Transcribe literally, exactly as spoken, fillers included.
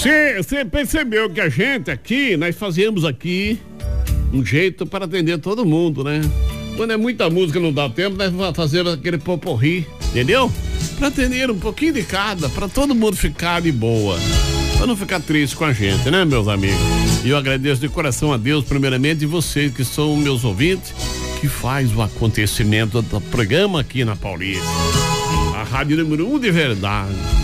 Você percebeu que a gente aqui, nós fazemos aqui um jeito para atender todo mundo, né? Quando é muita música não dá tempo, nós vamos fazer aquele poporri, entendeu? Para atender um pouquinho de cada, para todo mundo ficar de boa, para não ficar triste com a gente, né, meus amigos? E eu agradeço de coração a Deus, primeiramente, e vocês que são meus ouvintes, que faz o acontecimento do programa aqui na Paulista, a rádio número um de verdade.